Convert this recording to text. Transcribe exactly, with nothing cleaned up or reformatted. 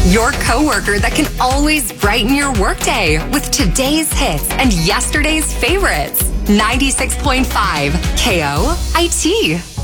Your coworker that can always brighten your workday with today's hits and yesterday's favorites. ninety-six point five K O I T.